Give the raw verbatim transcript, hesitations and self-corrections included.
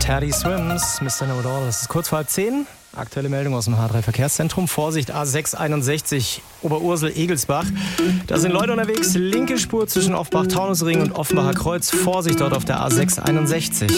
Caddy Swims, Mister Know-it-all. Das ist kurz vor halb zehn. Aktuelle Meldung aus dem H drei Verkehrszentrum. Vorsicht, A sechs einundsechzig, Oberursel-Egelsbach. Da sind Leute unterwegs. Linke Spur zwischen Offenbach-Taunusring und Offenbacher Kreuz. Vorsicht dort auf der A sechs einundsechzig.